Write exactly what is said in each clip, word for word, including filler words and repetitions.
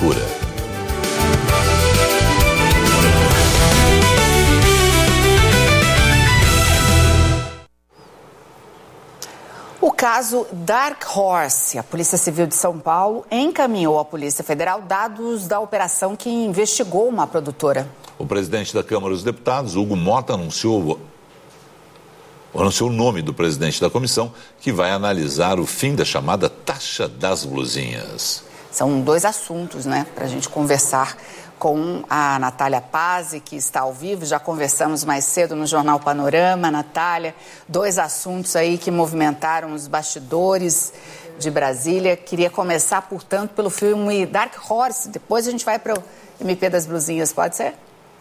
loucura. O caso Dark Horse. A Polícia Civil de São Paulo encaminhou à Polícia Federal dados da operação que investigou uma produtora. O presidente da Câmara dos Deputados, Hugo Mota, anunciou, anunciou o nome do presidente da comissão que vai analisar o fim da chamada taxa das blusinhas. São dois assuntos, né, para a gente conversar com a Natália Pazzi, que está ao vivo. Já conversamos mais cedo no Jornal Panorama. Natália, dois assuntos aí que movimentaram os bastidores de Brasília. Queria começar, portanto, pelo filme Dark Horse. Depois a gente vai para o M P das blusinhas, pode ser?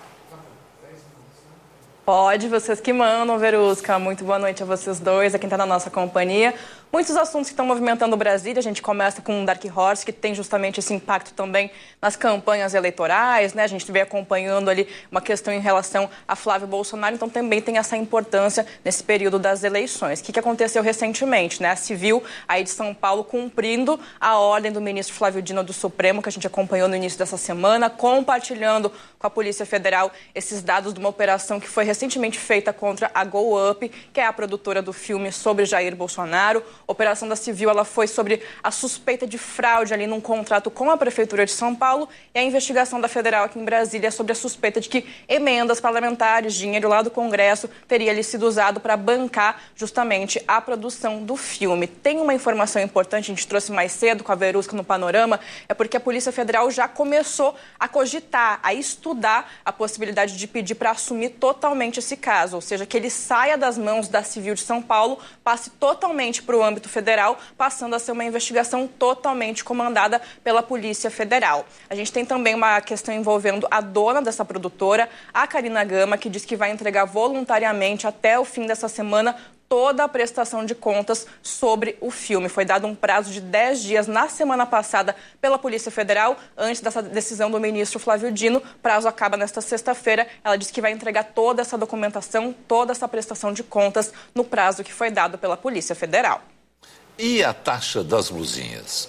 Pode, vocês que mandam, Verusca. Muito boa noite a vocês dois, a quem está na nossa companhia. Muitos assuntos que estão movimentando o Brasília. A gente começa com o Dark Horse, que tem justamente esse impacto também nas campanhas eleitorais, né? A gente vem acompanhando ali uma questão em relação a Flávio Bolsonaro, então também tem essa importância nesse período das eleições. O que, que aconteceu recentemente, né? A Civil aí de São Paulo cumprindo a ordem do ministro Flávio Dino do Supremo, que a gente acompanhou no início dessa semana, compartilhando com a Polícia Federal esses dados de uma operação que foi recentemente feita contra a Go Up, que é a produtora do filme sobre Jair Bolsonaro. A operação da Civil ela foi sobre a suspeita de fraude ali num contrato com a Prefeitura de São Paulo e a investigação da Federal aqui em Brasília sobre a suspeita de que emendas parlamentares, dinheiro lá do Congresso, teria ali sido usado para bancar justamente a produção do filme. Tem uma informação importante, a gente trouxe mais cedo com a Verusca no Panorama, é porque a Polícia Federal já começou a cogitar, a estudar a possibilidade de pedir para assumir totalmente esse caso, ou seja, que ele saia das mãos da Civil de São Paulo, passe totalmente para o âmbito federal, passando a ser uma investigação totalmente comandada pela Polícia Federal. A gente tem também uma questão envolvendo a dona dessa produtora, a Karina Gama, que diz que vai entregar voluntariamente até o fim dessa semana toda a prestação de contas sobre o filme. Foi dado um prazo de dez dias na semana passada pela Polícia Federal, antes dessa decisão do ministro Flávio Dino. O prazo acaba nesta sexta-feira. Ela disse que vai entregar toda essa documentação, toda essa prestação de contas no prazo que foi dado pela Polícia Federal. E a taxa das blusinhas?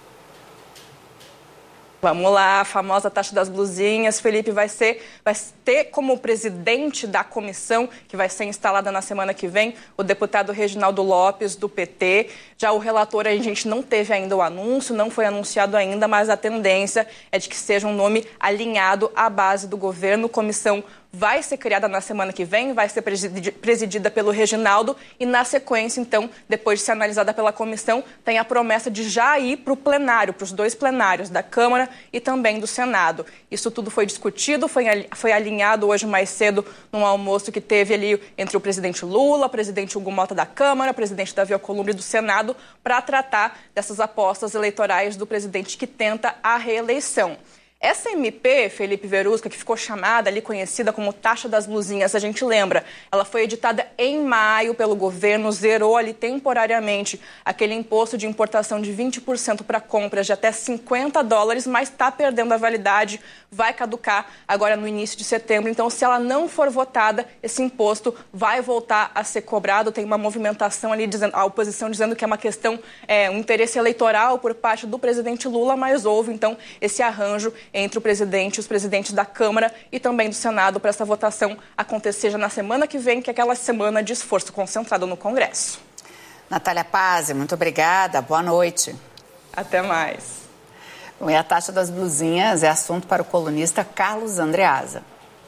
Vamos lá, a famosa taxa das blusinhas. Felipe vai ser, vai ter como presidente da comissão, que vai ser instalada na semana que vem, o deputado Reginaldo Lopes, do P T. Já o relator, a gente não teve ainda o anúncio, não foi anunciado ainda, mas a tendência é de que seja um nome alinhado à base do governo. Comissão vai ser criada na semana que vem, vai ser presidida pelo Reginaldo e, na sequência, então, depois de ser analisada pela comissão, tem a promessa de já ir para o plenário, para os dois plenários, da Câmara e também do Senado. Isso tudo foi discutido, foi, foi alinhado hoje mais cedo num almoço que teve ali entre o presidente Lula, o presidente Hugo Mota da Câmara, o presidente Davi Alcolumbre do Senado, para tratar dessas apostas eleitorais do presidente que tenta a reeleição. Essa M P, Felipe Verusca, que ficou chamada ali, conhecida como taxa das blusinhas, a gente lembra, ela foi editada em maio pelo governo, zerou ali temporariamente aquele imposto de importação de vinte por cento para compras de até cinquenta dólares, mas está perdendo a validade, vai caducar agora no início de setembro. Então, se ela não for votada, esse imposto vai voltar a ser cobrado. Tem uma movimentação ali, dizendo, a oposição dizendo que é uma questão, é, um interesse eleitoral por parte do presidente Lula, mas houve, então, esse arranjo entre o presidente e os presidentes da Câmara e também do Senado para essa votação acontecer já na semana que vem, que é aquela semana de esforço concentrado no Congresso. Natália Pazzi, muito obrigada. Boa noite. Até mais. Bom, e a taxa das blusinhas é assunto para o colunista Carlos Andreasa.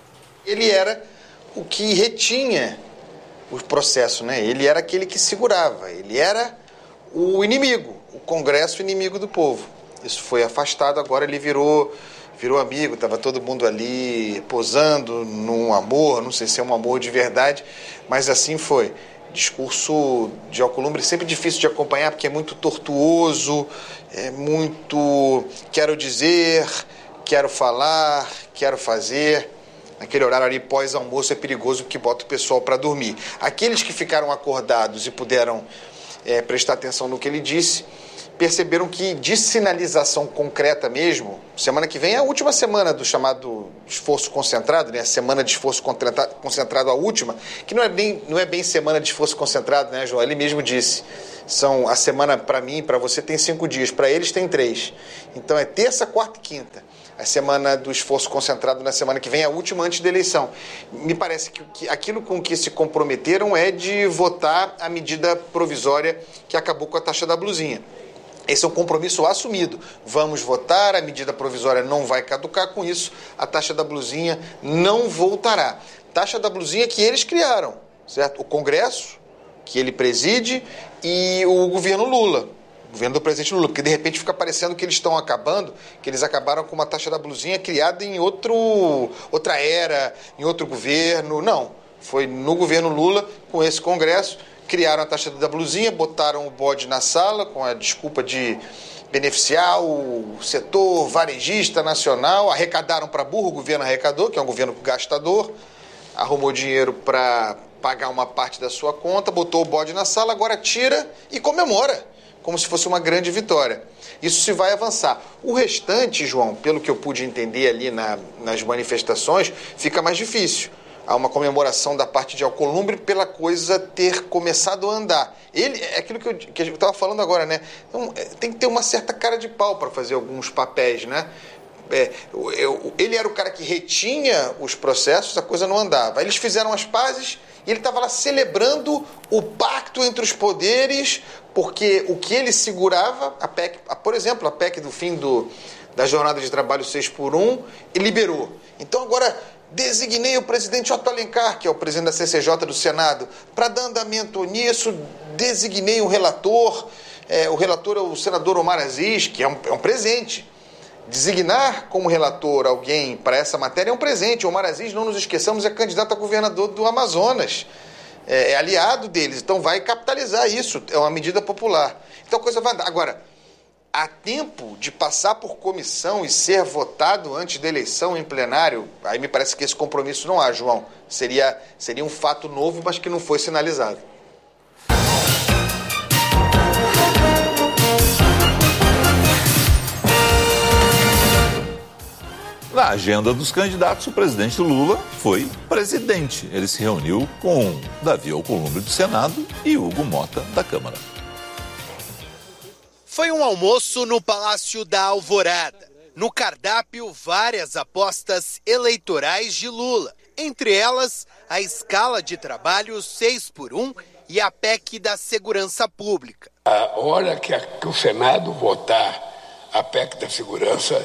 Ele era o que retinha o processo, né? Ele era aquele que segurava, ele era o inimigo, o Congresso inimigo do povo. Isso foi afastado, agora ele virou, virou amigo, estava todo mundo ali posando num amor, não sei se é um amor de verdade, mas assim foi. Discurso de Alcolumbre sempre difícil de acompanhar, porque é muito tortuoso, é muito quero dizer, quero falar, quero fazer. Naquele horário ali pós-almoço é perigoso porque bota o pessoal para dormir. Aqueles que ficaram acordados e puderam é, prestar atenção no que ele disse, perceberam que de sinalização concreta mesmo, semana que vem é a última semana do chamado esforço concentrado, né? A semana de esforço concentrado, a última, que não é bem, não é bem semana de esforço concentrado, né, João? Ele mesmo disse, são, a semana para mim, para você tem cinco dias, para eles tem três. Então é terça, quarta e quinta. A semana do esforço concentrado na semana que vem é a última antes da eleição. Me parece que, que aquilo com que se comprometeram é de votar a medida provisória que acabou com a taxa da blusinha. Esse é um compromisso assumido. Vamos votar, a medida provisória não vai caducar, com isso a taxa da blusinha não voltará. Taxa da blusinha que eles criaram, certo? O Congresso, que ele preside, e o governo Lula, o governo do presidente Lula, porque de repente fica parecendo que eles estão acabando, que eles acabaram com uma taxa da blusinha criada em outro, outra era, em outro governo. Não, foi no governo Lula, com esse Congresso, criaram a taxa da blusinha, botaram o bode na sala com a desculpa de beneficiar o setor varejista nacional, arrecadaram para burro, o governo arrecadou, que é um governo gastador, arrumou dinheiro para pagar uma parte da sua conta, botou o bode na sala, agora tira e comemora, como se fosse uma grande vitória. Isso se vai avançar. O restante, João, pelo que eu pude entender ali na, nas manifestações, fica mais difícil. Há uma comemoração da parte de Alcolumbre pela coisa ter começado a andar. Ele, é aquilo que, eu, que a gente estava falando agora, né? Então, tem que ter uma certa cara de pau para fazer alguns papéis, né? É, eu, ele era o cara que retinha os processos, a coisa não andava. Eles fizeram as pazes e ele estava lá celebrando o pacto entre os poderes, porque o que ele segurava, a P E C, por exemplo, a P E C do fim do, da jornada de trabalho seis por um, ele liberou. Então agora designei o presidente Otto Alencar, que é o presidente da C C J do Senado, para dar andamento nisso, designei um relator, é, o relator é o senador Omar Aziz, que é um, é um presente. Designar como relator alguém para essa matéria é um presente. O Omar Aziz, não nos esqueçamos, é candidato a governador do Amazonas, é, é aliado deles, então vai capitalizar isso, é uma medida popular. Então a coisa vai andar. Agora, há tempo de passar por comissão e ser votado antes da eleição em plenário? Aí me parece que esse compromisso não há, João. Seria, seria um fato novo, mas que não foi sinalizado. Na agenda dos candidatos, o presidente Lula foi presidente. Ele se reuniu com Davi Alcolumbre do Senado e Hugo Mota da Câmara. Foi um almoço no Palácio da Alvorada. No cardápio, várias apostas eleitorais de Lula. Entre elas, a escala de trabalho seis por um e a P E C da Segurança Pública. A hora que, a, que o Senado votar a P E C da Segurança,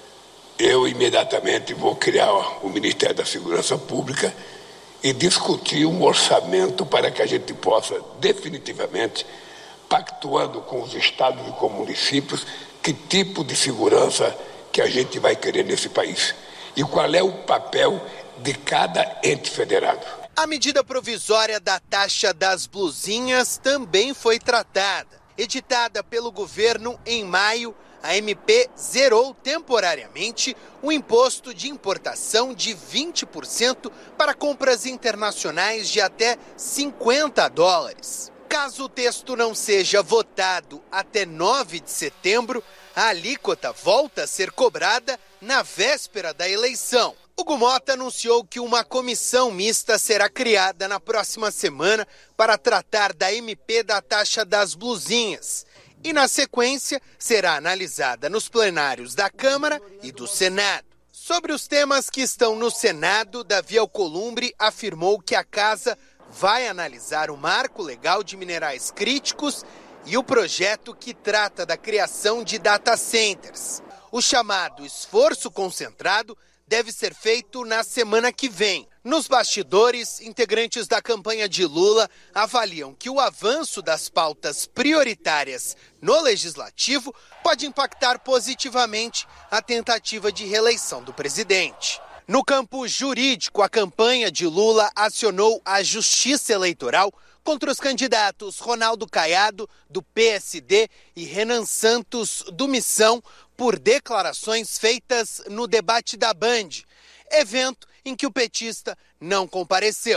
eu imediatamente vou criar o Ministério da Segurança Pública e discutir um orçamento para que a gente possa definitivamente, pactuando com os estados e com os municípios, que tipo de segurança que a gente vai querer nesse país e qual é o papel de cada ente federado. A medida provisória da taxa das blusinhas também foi tratada. Editada pelo governo em maio, a M P zerou temporariamente o imposto de importação de vinte por cento para compras internacionais de até cinquenta dólares. Caso o texto não seja votado até nove de setembro, a alíquota volta a ser cobrada na véspera da eleição. Hugo Mota anunciou que uma comissão mista será criada na próxima semana para tratar da M P da taxa das blusinhas. E, na sequência, será analisada nos plenários da Câmara e do Senado. Sobre os temas que estão no Senado, Davi Alcolumbre afirmou que a casa vai analisar o marco legal de minerais críticos e o projeto que trata da criação de data centers. O chamado esforço concentrado deve ser feito na semana que vem. Nos bastidores, integrantes da campanha de Lula avaliam que o avanço das pautas prioritárias no Legislativo pode impactar positivamente a tentativa de reeleição do presidente. No campo jurídico, a campanha de Lula acionou a Justiça Eleitoral contra os candidatos Ronaldo Caiado, do P S D, e Renan Santos, do Missão, por declarações feitas no debate da Band, evento em que o petista não compareceu.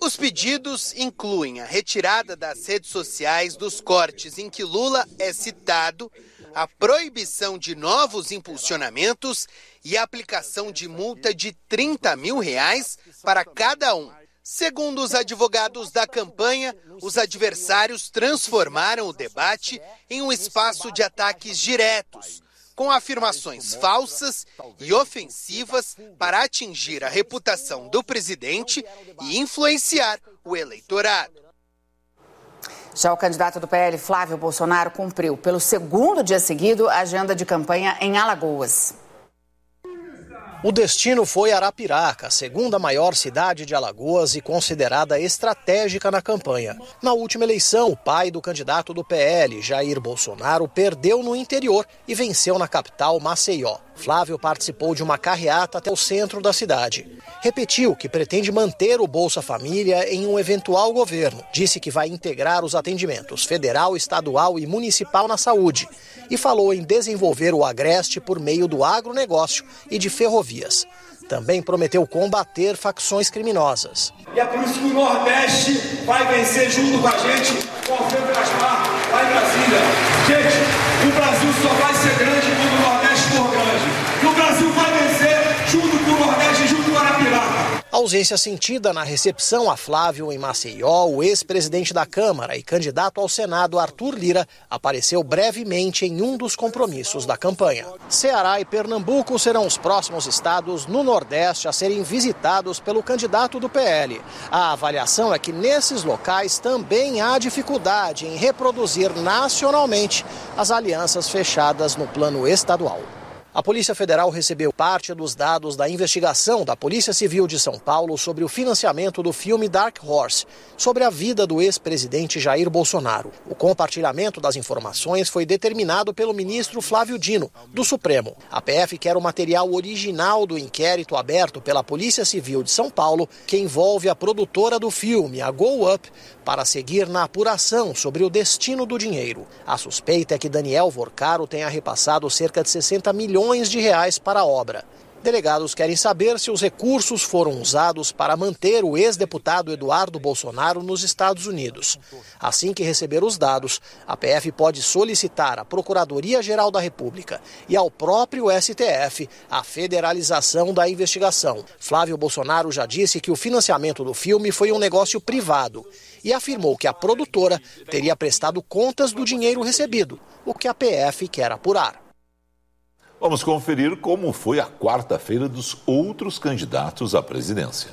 Os pedidos incluem a retirada das redes sociais dos cortes em que Lula é citado, a proibição de novos impulsionamentos e a aplicação de multa de trinta mil reais para cada um. Segundo os advogados da campanha, os adversários transformaram o debate em um espaço de ataques diretos, com afirmações falsas e ofensivas para atingir a reputação do presidente e influenciar o eleitorado. Já o candidato do P L, Flávio Bolsonaro, cumpriu pelo segundo dia seguido a agenda de campanha em Alagoas. O destino foi Arapiraca, a segunda maior cidade de Alagoas e considerada estratégica na campanha. Na última eleição, o pai do candidato do P L, Jair Bolsonaro, perdeu no interior e venceu na capital, Maceió. Flávio participou de uma carreata até o centro da cidade. Repetiu que pretende manter o Bolsa Família em um eventual governo. Disse que vai integrar os atendimentos federal, estadual e municipal na saúde. E falou em desenvolver o Agreste por meio do agronegócio e de ferrovias. Também prometeu combater facções criminosas. E é por isso que o Nordeste vai vencer junto com a gente, com o Febrasmar, lá em Brasília. Gente, o Brasil só vai ser grande quando o Nordeste for grande. E o Brasil vai vencer junto com o Nordeste e junto com a Arapiraca. A ausência sentida na recepção a Flávio em Maceió, o ex-presidente da Câmara e candidato ao Senado, Arthur Lira, apareceu brevemente em um dos compromissos da campanha. Ceará e Pernambuco serão os próximos estados no Nordeste a serem visitados pelo candidato do P L. A avaliação é que nesses locais também há dificuldade em reproduzir nacionalmente as alianças fechadas no plano estadual. A Polícia Federal recebeu parte dos dados da investigação da Polícia Civil de São Paulo sobre o financiamento do filme Dark Horse, sobre a vida do ex-presidente Jair Bolsonaro. O compartilhamento das informações foi determinado pelo ministro Flávio Dino, do Supremo. A P F quer o material original do inquérito aberto pela Polícia Civil de São Paulo, que envolve a produtora do filme, a Go Up, para seguir na apuração sobre o destino do dinheiro. A suspeita é que Daniel Vorcaro tenha repassado cerca de sessenta milhões de reais para a obra. Delegados querem saber se os recursos foram usados para manter o ex-deputado Eduardo Bolsonaro nos Estados Unidos. Assim que receber os dados, a P F pode solicitar à Procuradoria-Geral da República e ao próprio S T F a federalização da investigação. Flávio Bolsonaro já disse que o financiamento do filme foi um negócio privado e afirmou que a produtora teria prestado contas do dinheiro recebido, o que a P F quer apurar. Vamos conferir como foi a quarta-feira dos outros candidatos à presidência.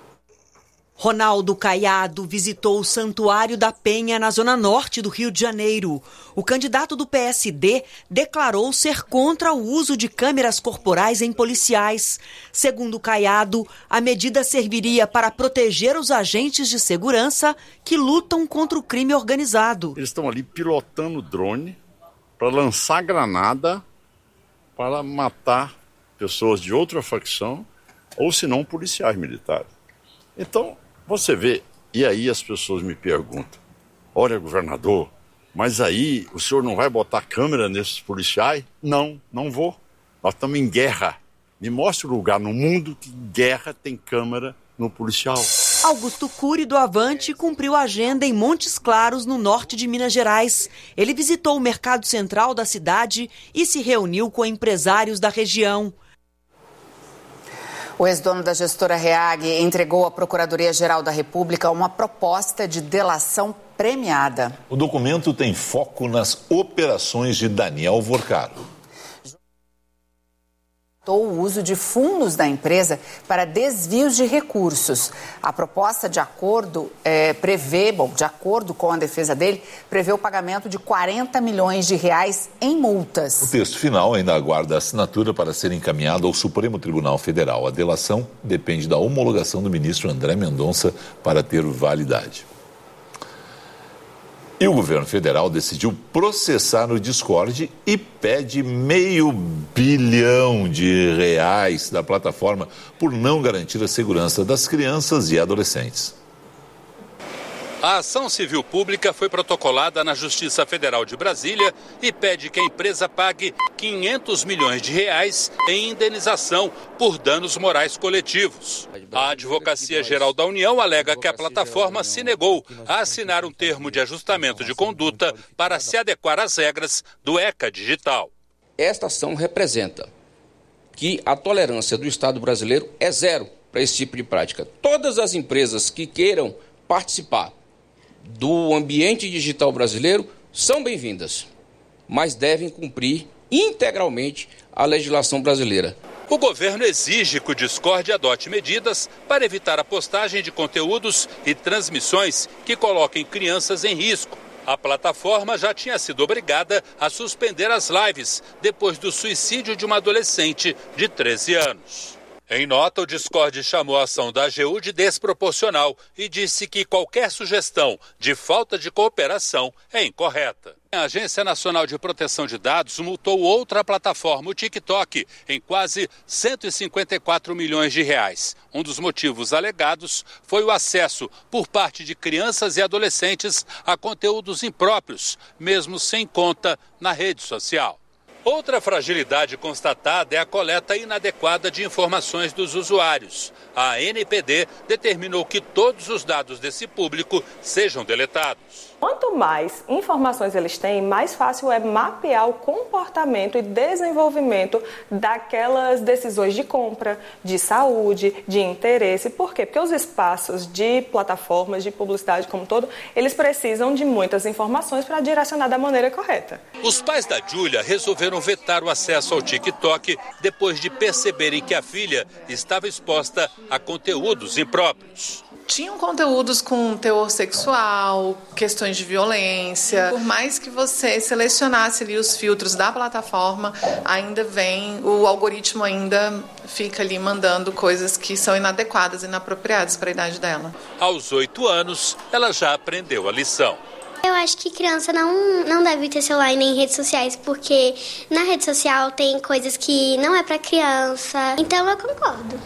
Ronaldo Caiado visitou o Santuário da Penha, na zona norte do Rio de Janeiro. O candidato do P S D declarou ser contra o uso de câmeras corporais em policiais. Segundo Caiado, a medida serviria para proteger os agentes de segurança que lutam contra o crime organizado. Eles estão ali pilotando drone para lançar granada para matar pessoas de outra facção, ou se não policiais militares. Então, você vê, e aí as pessoas me perguntam, olha, governador, mas aí o senhor não vai botar câmera nesses policiais? Não, não vou. Nós estamos em guerra. Me mostre o lugar no mundo que em guerra tem câmera no policial. Augusto Cury, do Avante, cumpriu a agenda em Montes Claros, no norte de Minas Gerais. Ele visitou o mercado central da cidade e se reuniu com empresários da região. O ex-dono da gestora Reag entregou à Procuradoria-Geral da República uma proposta de delação premiada. O documento tem foco nas operações de Daniel Vorcaro. O uso de fundos da empresa para desvios de recursos. A proposta de acordo é, prevê, bom, de acordo com a defesa dele, prevê o pagamento de quarenta milhões de reais em multas. O texto final ainda aguarda a assinatura para ser encaminhado ao Supremo Tribunal Federal. A delação depende da homologação do ministro André Mendonça para ter validade. E o governo federal decidiu processar o Discord e pede meio bilhão de reais da plataforma por não garantir a segurança das crianças e adolescentes. A ação civil pública foi protocolada na Justiça Federal de Brasília e pede que a empresa pague quinhentos milhões de reais em indenização por danos morais coletivos. A Advocacia Geral da União alega que a plataforma se negou a assinar um termo de ajustamento de conduta para se adequar às regras do ECA Digital. Esta ação representa que a tolerância do Estado brasileiro é zero para esse tipo de prática. Todas as empresas que queiram participar do ambiente digital brasileiro são bem-vindas, mas devem cumprir integralmente a legislação brasileira. O governo exige que o Discord adote medidas para evitar a postagem de conteúdos e transmissões que coloquem crianças em risco. A plataforma já tinha sido obrigada a suspender as lives depois do suicídio de uma adolescente de treze anos. Em nota, o Discord chamou a ação da A G U de desproporcional e disse que qualquer sugestão de falta de cooperação é incorreta. A Agência Nacional de Proteção de Dados multou outra plataforma, o TikTok, em quase cento e cinquenta e quatro milhões de reais. Um dos motivos alegados foi o acesso por parte de crianças e adolescentes a conteúdos impróprios, mesmo sem conta na rede social. Outra fragilidade constatada é a coleta inadequada de informações dos usuários. A A N P D determinou que todos os dados desse público sejam deletados. Quanto mais informações eles têm, mais fácil é mapear o comportamento e desenvolvimento daquelas decisões de compra, de saúde, de interesse. Por quê? Porque os espaços de plataformas de publicidade como um todo, eles precisam de muitas informações para direcionar da maneira correta. Os pais da Júlia resolveram vetar o acesso ao TikTok depois de perceberem que a filha estava exposta a conteúdos impróprios. Tinham conteúdos com teor sexual, questões de violência. Por mais que você selecionasse ali os filtros da plataforma, ainda vem, o algoritmo ainda fica ali mandando coisas que são inadequadas, inapropriadas para a idade dela. Aos oito anos, ela já aprendeu a lição. Eu acho que criança não, não deve ter celular nem redes sociais, porque na rede social tem coisas que não é para criança. Então eu concordo.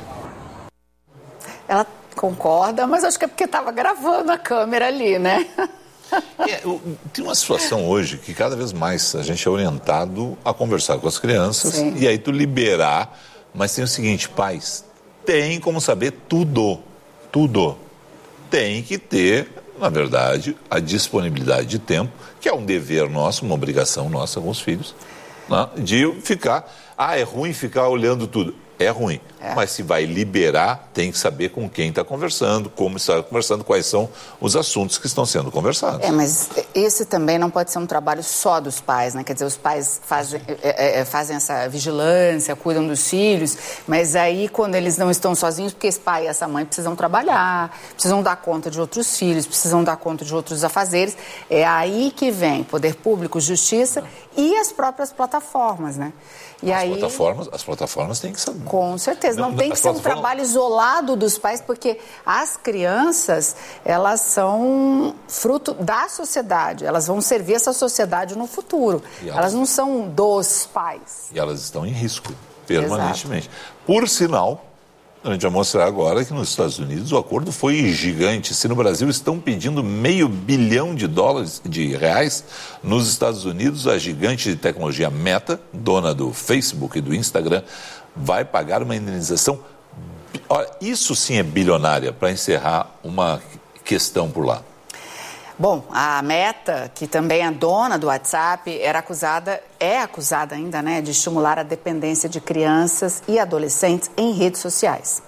Ela concorda, mas acho que é porque estava gravando a câmera ali, né? É, tem uma situação hoje que cada vez mais a gente é orientado a conversar com as crianças. Sim. E aí tu liberar, mas tem o seguinte, pais, tem como saber tudo, tudo. Tem que ter, na verdade, a disponibilidade de tempo, que é um dever nosso, uma obrigação nossa com os filhos, né, de ficar, ah, é ruim ficar olhando tudo. É ruim, é. Mas se vai liberar, tem que saber com quem está conversando, como está conversando, quais são os assuntos que estão sendo conversados. É, mas esse também não pode ser um trabalho só dos pais, né? Quer dizer, os pais fazem, é, é, fazem essa vigilância, cuidam dos filhos, mas aí quando eles não estão sozinhos, porque esse pai e essa mãe precisam trabalhar, precisam dar conta de outros filhos, precisam dar conta de outros afazeres, é aí que vem poder público, justiça e as próprias plataformas, né? E as, aí, plataformas, as plataformas têm que saber. Com certeza. Não, não tem que ser um trabalho isolado dos pais, porque as crianças, elas são fruto da sociedade. Elas vão servir essa sociedade no futuro. Elas, elas não são dos pais. E elas estão em risco, permanentemente. Exato. Por sinal, a gente vai mostrar agora que nos Estados Unidos o acordo foi gigante. Se no Brasil estão pedindo meio bilhão de dólares, de reais, nos Estados Unidos a gigante de tecnologia Meta, dona do Facebook e do Instagram, vai pagar uma indenização. Olha, isso sim é bilionária, para encerrar uma questão por lá. Bom, a Meta, que também é dona do WhatsApp, era acusada, é acusada ainda, né, de estimular a dependência de crianças e adolescentes em redes sociais.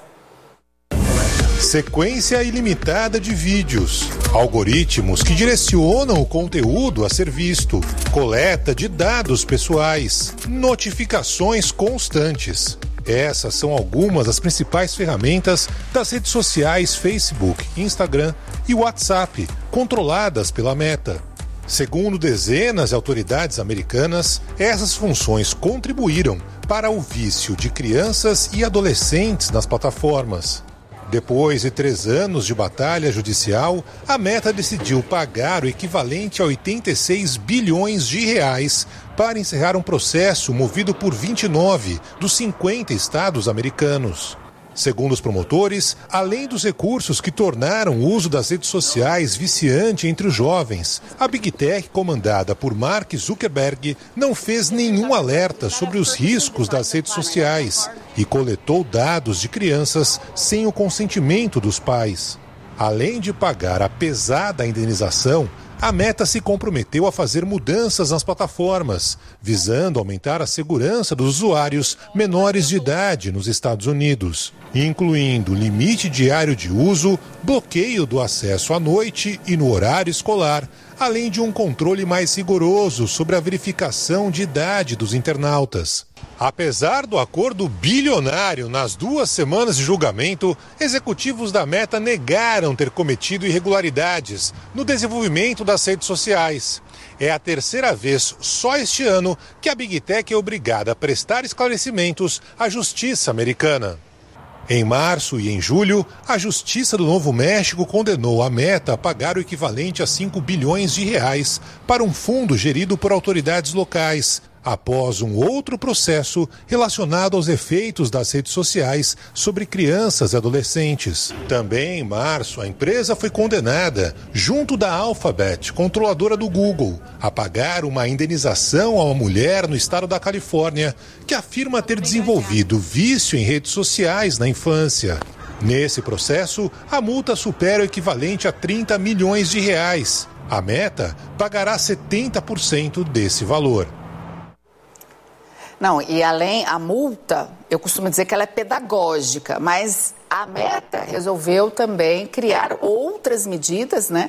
Sequência ilimitada de vídeos, algoritmos que direcionam o conteúdo a ser visto, coleta de dados pessoais, notificações constantes. Essas são algumas das principais ferramentas das redes sociais Facebook, Instagram e WhatsApp, controladas pela Meta. Segundo dezenas de autoridades americanas, essas funções contribuíram para o vício de crianças e adolescentes nas plataformas. Depois de três anos de batalha judicial, a Meta decidiu pagar o equivalente a oitenta e seis bilhões de reais para encerrar um processo movido por vinte e nove dos cinquenta estados americanos. Segundo os promotores, além dos recursos que tornaram o uso das redes sociais viciante entre os jovens, a Big Tech, comandada por Mark Zuckerberg, não fez nenhum alerta sobre os riscos das redes sociais e coletou dados de crianças sem o consentimento dos pais. Além de pagar a pesada indenização, a Meta se comprometeu a fazer mudanças nas plataformas, visando aumentar a segurança dos usuários menores de idade nos Estados Unidos, incluindo limite diário de uso, bloqueio do acesso à noite e no horário escolar, além de um controle mais rigoroso sobre a verificação de idade dos internautas. Apesar do acordo bilionário nas duas semanas de julgamento, executivos da Meta negaram ter cometido irregularidades no desenvolvimento das redes sociais. É a terceira vez só este ano que a Big Tech é obrigada a prestar esclarecimentos à justiça americana. Em março e em julho, a Justiça do Novo México condenou a Meta a pagar o equivalente a cinco bilhões de reais para um fundo gerido por autoridades locais, após um outro processo relacionado aos efeitos das redes sociais sobre crianças e adolescentes. Também em março, a empresa foi condenada, junto da Alphabet, controladora do Google, a pagar uma indenização a uma mulher no estado da Califórnia, que afirma ter desenvolvido vício em redes sociais na infância. Nesse processo, a multa supera o equivalente a trinta milhões de reais. A Meta pagará setenta por cento desse valor. Não, e além, a multa, eu costumo dizer que ela é pedagógica, mas a Meta resolveu também criar outras medidas, né,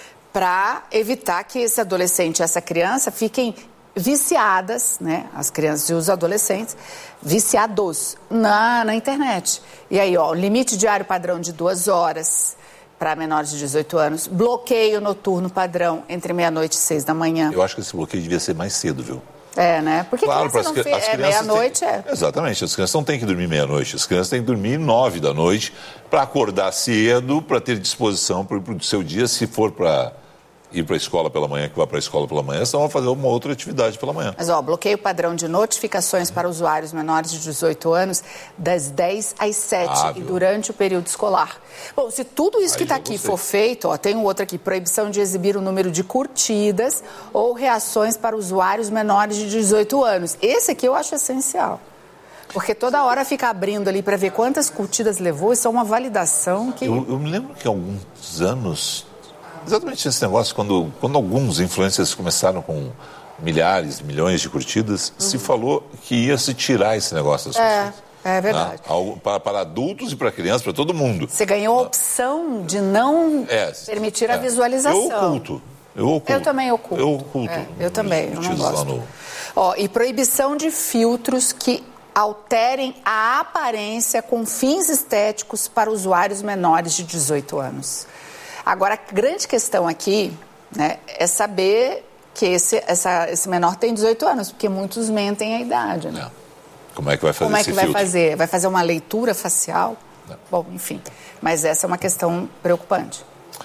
para evitar que esse adolescente e essa criança fiquem viciadas, né, as crianças e os adolescentes, viciados na, na internet. E aí, ó, limite diário padrão de duas horas para menores de dezoito anos, bloqueio noturno padrão entre meia-noite e seis da manhã. Eu acho que esse bloqueio devia ser mais cedo, viu? É, né? Porque claro, criança não as, fez, as é meia-noite, têm... é. Exatamente, as crianças não têm que dormir meia-noite, as crianças têm que dormir nove da noite para acordar cedo, para ter disposição para o seu dia, se for para ir para a escola pela manhã, que vai para a escola pela manhã, senão vai fazer uma outra atividade pela manhã. Mas, ó, bloqueio padrão de notificações para usuários menores de dezoito anos das dez às sete ah, e durante o período escolar. Bom, se tudo isso Aí que está aqui for feito, ó, tem um outro aqui, proibição de exibir o número de curtidas ou reações para usuários menores de dezoito anos. Esse aqui eu acho essencial. Porque toda hora fica abrindo ali para ver quantas curtidas levou, isso é uma validação que... Eu, eu me lembro que há alguns anos... Exatamente esse negócio, quando, quando alguns influencers começaram com milhares, milhões de curtidas, uhum. se falou que ia se tirar esse negócio das é, pessoas. É verdade. Né? Para, para adultos e para crianças, para todo mundo. Você ganhou a opção de não é, permitir é. a visualização. Eu oculto. Eu oculto. Eu também oculto. Eu oculto. É, eu também, eu não gosto. No... Ó, e proibição de filtros que alterem a aparência com fins estéticos para usuários menores de dezoito anos. Agora, a grande questão aqui, né, é saber que esse, essa, esse menor tem dezoito anos, porque muitos mentem a idade, né? É. Como é que vai fazer Como é esse que vai filtro? fazer? Vai fazer uma leitura facial? É. Bom, enfim. Mas essa é uma questão preocupante.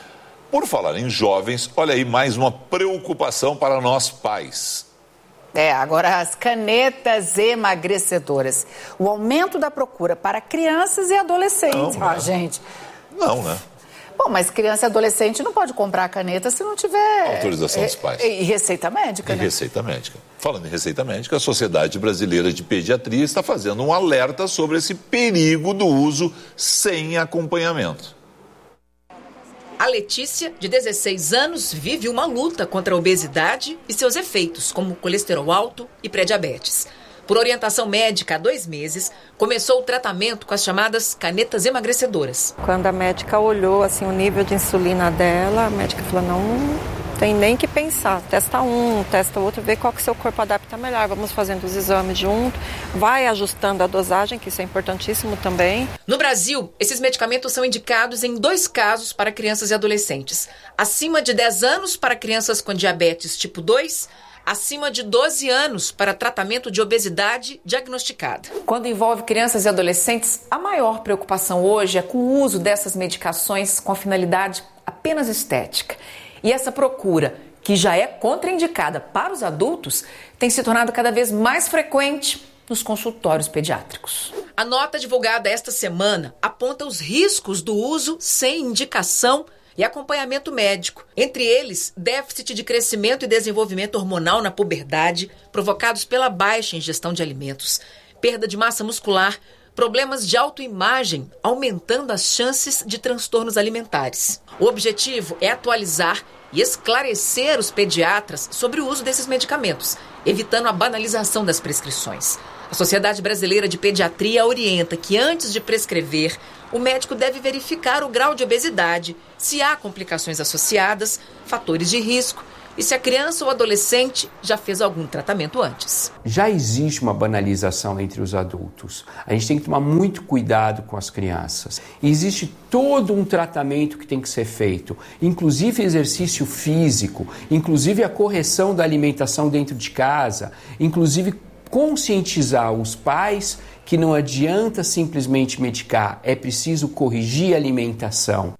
Por falar em jovens, olha aí mais uma preocupação para nós pais. É, agora as canetas emagrecedoras. O aumento da procura para crianças e adolescentes. Não, ah, né? gente. Não, né? Bom, mas criança e adolescente não pode comprar a caneta se não tiver... Autorização dos pais. E, e receita médica, e né? receita médica. Falando em receita médica, a Sociedade Brasileira de Pediatria está fazendo um alerta sobre esse perigo do uso sem acompanhamento. A Letícia, de dezesseis anos, vive uma luta contra a obesidade e seus efeitos, como colesterol alto e pré-diabetes. Por orientação médica, há dois meses, começou o tratamento com as chamadas canetas emagrecedoras. Quando a médica olhou assim, o nível de insulina dela, a médica falou, não tem nem que pensar. Testa um, testa outro, vê qual que seu corpo adapta melhor. Vamos fazendo os exames junto, vai ajustando a dosagem, que isso é importantíssimo também. No Brasil, esses medicamentos são indicados em dois casos para crianças e adolescentes. Acima de dez anos para crianças com diabetes tipo dois, acima de doze anos para tratamento de obesidade diagnosticada. Quando envolve crianças e adolescentes, a maior preocupação hoje é com o uso dessas medicações com a finalidade apenas estética. E essa procura, que já é contraindicada para os adultos, tem se tornado cada vez mais frequente nos consultórios pediátricos. A nota divulgada esta semana aponta os riscos do uso sem indicação e acompanhamento médico. Entre eles, déficit de crescimento e desenvolvimento hormonal na puberdade, provocados pela baixa ingestão de alimentos, perda de massa muscular, problemas de autoimagem, aumentando as chances de transtornos alimentares. O objetivo é atualizar e esclarecer os pediatras sobre o uso desses medicamentos, evitando a banalização das prescrições. A Sociedade Brasileira de Pediatria orienta que, antes de prescrever, o médico deve verificar o grau de obesidade, se há complicações associadas, fatores de risco e se a criança ou adolescente já fez algum tratamento antes. Já existe uma banalização entre os adultos. A gente tem que tomar muito cuidado com as crianças. Existe todo um tratamento que tem que ser feito, inclusive exercício físico, inclusive a correção da alimentação dentro de casa, inclusive conscientizar os pais que não adianta simplesmente medicar, é preciso corrigir a alimentação.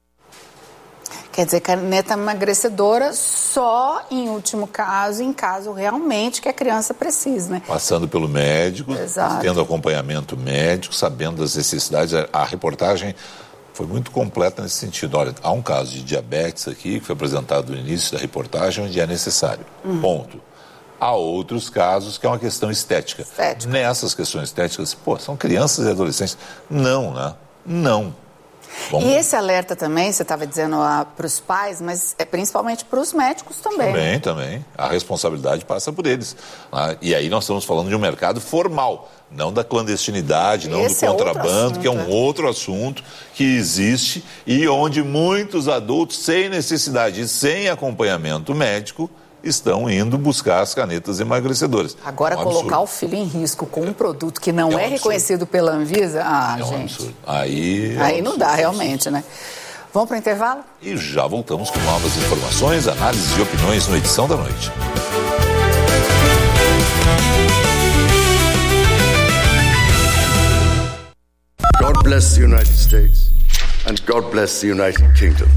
Quer dizer, caneta emagrecedora só em último caso, em caso realmente que a criança precise, né? Passando pelo médico, Exato. Tendo acompanhamento médico, sabendo das necessidades. A reportagem foi muito completa nesse sentido. Olha, há um caso de diabetes aqui, que foi apresentado no início da reportagem, onde é necessário. Uhum. Ponto. Há outros casos que é uma questão estética. Estética. Nessas questões estéticas, pô, são crianças e adolescentes. Não, né? Não. Bom, e esse alerta também, você estava dizendo ah, para os pais, mas é principalmente para os médicos também. Também, também. A responsabilidade passa por eles. Ah, e aí nós estamos falando de um mercado formal, não da clandestinidade, não esse do contrabando, é que é um outro assunto que existe e onde muitos adultos, sem necessidade e sem acompanhamento médico, estão indo buscar as canetas emagrecedoras. Agora, é um colocar absurdo. o filho em risco com um produto que não é, um é absurdo. reconhecido pela Anvisa, ah, é um gente. Absurdo. Aí, é Aí um não absurdo. dá, realmente, né? Vamos para o intervalo? E já voltamos com novas informações, análises e opiniões no Edição da Noite. God bless the United States and God bless the United Kingdom.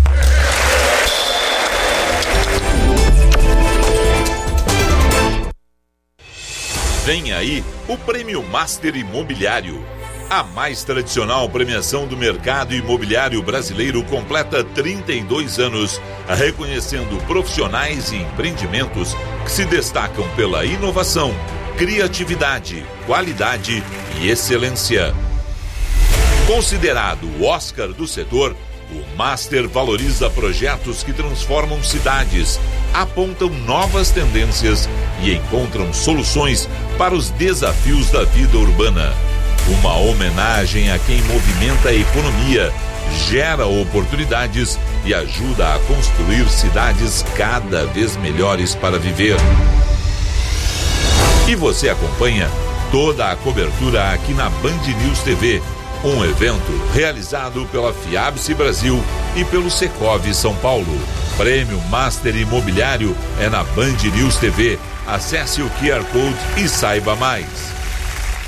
Vem aí o Prêmio Master Imobiliário. A mais tradicional premiação do mercado imobiliário brasileiro completa trinta e dois anos, reconhecendo profissionais e empreendimentos que se destacam pela inovação, criatividade, qualidade e excelência. Considerado o Oscar do setor, o Master valoriza projetos que transformam cidades, apontam novas tendências e encontram soluções para os desafios da vida urbana. Uma homenagem a quem movimenta a economia, gera oportunidades e ajuda a construir cidades cada vez melhores para viver. E você acompanha toda a cobertura aqui na Band News T V, um evento realizado pela Fiabse Brasil e pelo Secov São Paulo. Prêmio Master Imobiliário é na Band News T V. Acesse o Q R Code e saiba mais.